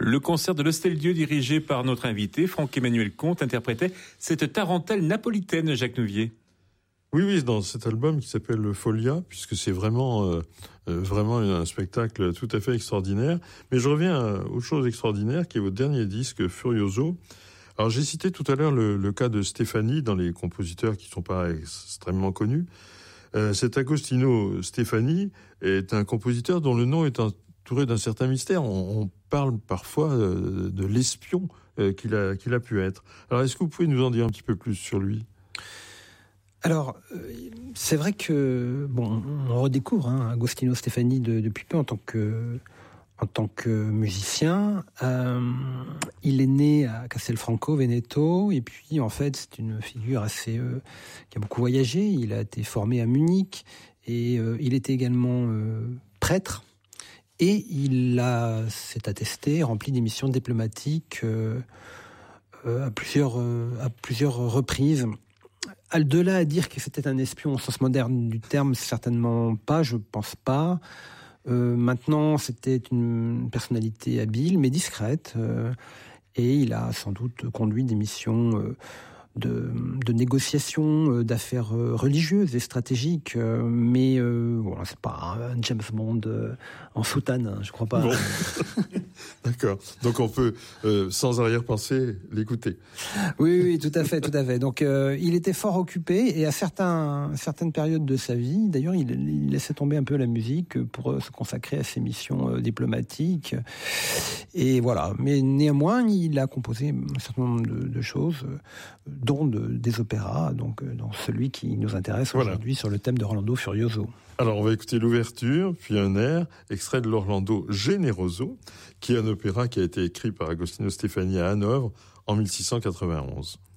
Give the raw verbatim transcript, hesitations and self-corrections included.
Le concert de l'Hostel-Dieu dirigé par notre invité, Franck-Emmanuel Comte, interprétait cette tarentelle napolitaine, Jacques Nouvier. Oui, oui, dans cet album qui s'appelle Folia, puisque c'est vraiment, euh, vraiment un spectacle tout à fait extraordinaire. Mais je reviens à autre chose extraordinaire, qui est votre dernier disque, Furioso. Alors, j'ai cité tout à l'heure le, le cas de Stefani, dans les compositeurs qui ne sont pas extrêmement connus. Euh, cet Agostino Stefani est un compositeur dont le nom est entouré d'un certain mystère. On, on parle parfois euh, de l'espion euh, qu'il a, qu'il a pu être. Alors, est-ce que vous pouvez nous en dire un petit peu plus sur lui ? Alors, c'est vrai que, bon, on redécouvre hein, Agostino Stefani de, depuis peu en tant que, en tant que musicien. Euh, il est né à Castelfranco, Veneto, et puis, en fait, c'est une figure assez, euh, qui a beaucoup voyagé. Il a été formé à Munich, et euh, il était également euh, prêtre, et il a, s'est attesté, rempli des missions diplomatiques euh, euh, à plusieurs, euh, à plusieurs reprises. De là à dire que c'était un espion au sens moderne du terme, certainement pas, je pense pas. Euh, maintenant, c'était une personnalité habile, mais discrète, euh, et il a sans doute conduit des missions euh, de, de négociation euh, d'affaires euh, religieuses et stratégiques, euh, mais euh, bon, c'est pas un James Bond euh, en soutane, hein, je crois pas. Bon. D'accord. Donc on peut, euh, sans arrière-pensée, l'écouter. Oui, oui, tout à fait, tout à fait. Donc euh, il était fort occupé, et à certains, certaines périodes de sa vie, d'ailleurs, il, il laissait tomber un peu la musique pour euh, se consacrer à ses missions euh, diplomatiques. Et voilà. Mais néanmoins, il a composé un certain nombre de, de choses, euh, dont de, des opéras, donc euh, dans celui qui nous intéresse voilà. aujourd'hui sur le thème de Orlando Furioso. Alors on va écouter l'ouverture, puis un air, extrait de l'Orlando Generoso, qui est un opéra qui a été écrit par Agostino Stefani à Hanovre en mille six cent quatre-vingt-onze.